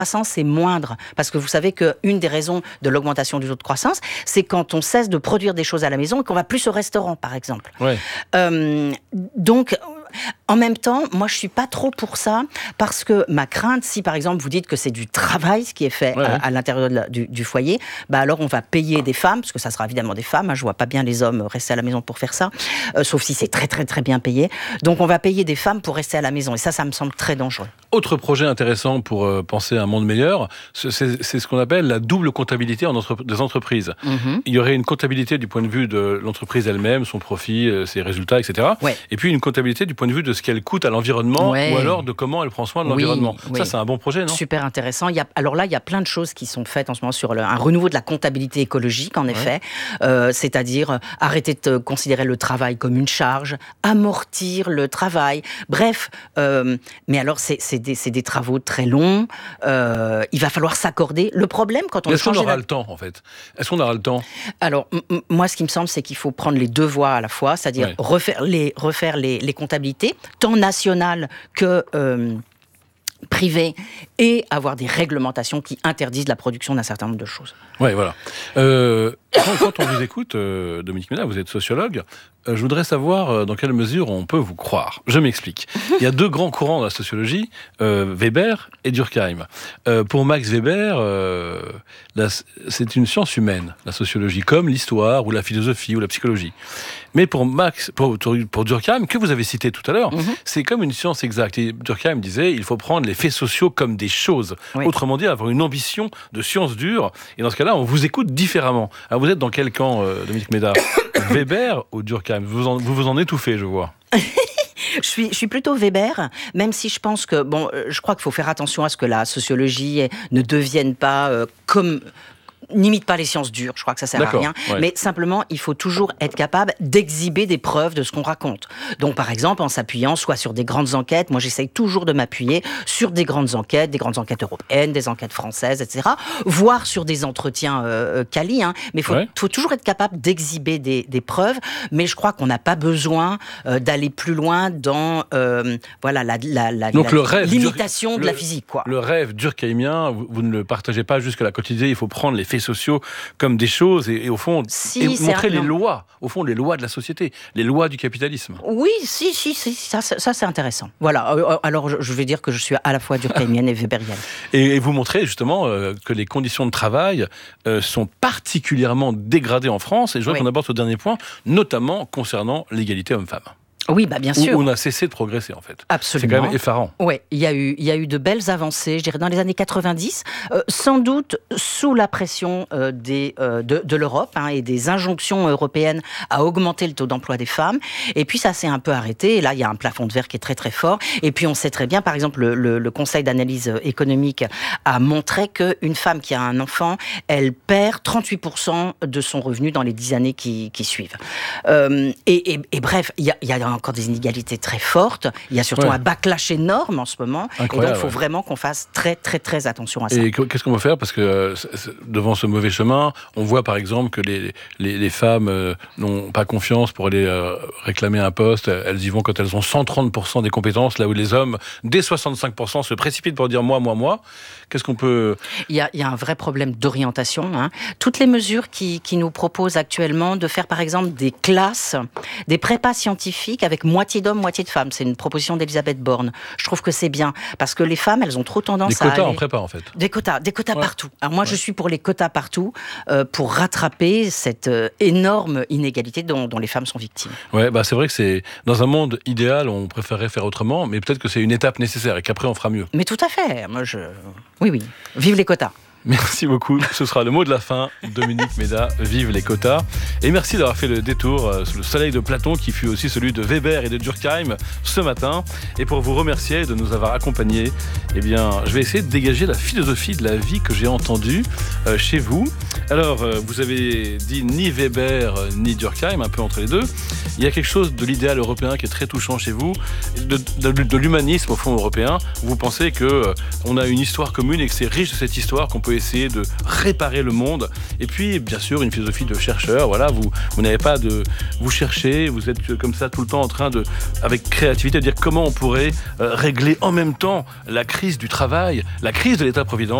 croissance est moindre. Parce que vous savez qu'une des raisons de l'augmentation du taux de croissance, c'est quand on cesse de produire des choses à la maison et qu'on va plus au restaurant, par exemple. Ouais. Donc, en même temps, moi, je suis pas trop pour ça, parce que ma crainte, si par exemple vous dites que c'est du travail ce qui est fait à l'intérieur du foyer, alors on va payer des femmes, parce que ça sera évidemment des femmes, je vois pas bien les hommes rester à la maison pour faire ça, sauf si c'est très très très bien payé. Donc on va payer des femmes pour rester à la maison, et ça me semble très dangereux. Autre projet intéressant pour penser à un monde meilleur, c'est ce qu'on appelle la double comptabilité des entreprises. Il y aurait une comptabilité du point de vue de l'entreprise elle-même, son profit, ses résultats, etc. Et puis une comptabilité du point de vue de ce qu'elle coûte à l'environnement, ou alors de comment elle prend soin de l'environnement. Ça, c'est un bon projet, non ? Super intéressant. Alors là, il y a plein de choses qui sont faites en ce moment sur un renouveau de la comptabilité écologique, en effet. C'est-à-dire arrêter de considérer le travail comme une charge, amortir le travail. Bref, mais alors c'est des travaux très longs. Il va falloir s'accorder. Le problème, quand on... Est-ce qu'on aura le temps, en fait ? Est-ce qu'on aura le temps ? Alors, moi, ce qui me semble, c'est qu'il faut prendre les deux voies à la fois, c'est-à-dire refaire les comptabilités, tant nationales que privées, et avoir des réglementations qui interdisent la production d'un certain nombre de choses. Oui, voilà. Quand on vous écoute, Dominique Méda, vous êtes sociologue, je voudrais savoir dans quelle mesure on peut vous croire. Je m'explique. Il y a deux grands courants dans la sociologie, Weber et Durkheim. Pour Max Weber, c'est une science humaine, la sociologie, comme l'histoire, ou la philosophie, ou la psychologie. Mais pour Durkheim, que vous avez cité tout à l'heure, c'est comme une science exacte. Et Durkheim disait, il faut prendre les faits sociaux comme des choses. Autrement dit, avoir une ambition de science dure. Et dans ce cas-là, on vous écoute différemment. Alors vous êtes dans quel camp, Dominique Méda ? Weber ou Durkheim ? Vous vous en étouffez, je vois. Je suis plutôt Weber, même si je pense que, je crois qu'il faut faire attention à ce que la sociologie ne devienne pas n'imite pas les sciences dures, je crois que ça sert à rien, mais simplement il faut toujours être capable d'exhiber des preuves de ce qu'on raconte. Donc par exemple en s'appuyant soit sur des grandes enquêtes, moi j'essaye toujours de m'appuyer sur des grandes enquêtes européennes, des enquêtes françaises, etc., voire sur des entretiens quali, mais il faut toujours être capable d'exhiber des preuves, mais je crois qu'on n'a pas besoin d'aller plus loin dans l'imitation de la physique. Le rêve durkheimien, vous ne le partagez pas jusqu'à la quotidien, il faut prendre les faits sociaux comme des choses et au fond montrer les lois, au fond les lois de la société, les lois du capitalisme. Oui, ça c'est intéressant. Voilà, alors je vais dire que je suis à la fois durkheimienne et weberienne. Et vous montrez justement que les conditions de travail sont particulièrement dégradées en France, et je vois qu'on aborde ce dernier point, notamment concernant l'égalité homme-femme. Oui, bien sûr. Où on a cessé de progresser, en fait. Absolument. C'est quand même effarant. Oui, il y a eu de belles avancées, je dirais, dans les années 90, sans doute sous la pression de l'Europe et des injonctions européennes à augmenter le taux d'emploi des femmes. Et puis, ça s'est un peu arrêté. Et là, il y a un plafond de verre qui est très, très fort. Et puis, on sait très bien, par exemple, le Conseil d'analyse économique a montré qu'une femme qui a un enfant, elle perd 38% de son revenu dans les 10 années qui suivent. Et bref, il y a encore des inégalités très fortes. Il y a surtout un backlash énorme en ce moment. Incroyable, et donc, il faut vraiment qu'on fasse très, très, très attention à ça. Et qu'est-ce qu'on va faire ? Parce que devant ce mauvais chemin, on voit par exemple que les femmes n'ont pas confiance pour aller réclamer un poste. Elles y vont quand elles ont 130% des compétences, là où les hommes, dès 65%, se précipitent pour dire moi. Qu'est-ce qu'on peut... Il y a un vrai problème d'orientation. Toutes les mesures qui nous proposent actuellement de faire par exemple des classes, des prépas scientifiques avec moitié d'hommes, moitié de femmes. C'est une proposition d'Elisabeth Borne. Je trouve que c'est bien, parce que les femmes, elles ont trop tendance à aller... Des quotas en prépa, en fait. Des quotas partout. Alors moi, je suis pour les quotas partout, pour rattraper cette énorme inégalité dont les femmes sont victimes. Ouais, c'est vrai que c'est... Dans un monde idéal, on préférerait faire autrement, mais peut-être que c'est une étape nécessaire et qu'après, on fera mieux. Mais tout à fait. Oui. Vive les quotas. Merci beaucoup. Ce sera le mot de la fin. Dominique Méda, vive les quotas. Et merci d'avoir fait le détour sous le soleil de Platon, qui fut aussi celui de Weber et de Durkheim ce matin. Et pour vous remercier de nous avoir accompagnés, je vais essayer de dégager la philosophie de la vie que j'ai entendue chez vous. Alors, vous avez dit ni Weber, ni Durkheim, un peu entre les deux. Il y a quelque chose de l'idéal européen qui est très touchant chez vous, de l'humanisme au fond européen. Vous pensez qu'on a une histoire commune et que c'est riche de cette histoire qu'on peut essayer de réparer le monde. Et puis, bien sûr, une philosophie de chercheur. Voilà, vous n'avez pas de... Vous cherchez, vous êtes comme ça tout le temps en train de, avec créativité, de dire comment on pourrait régler en même temps la crise du travail, la crise de l'État-providence,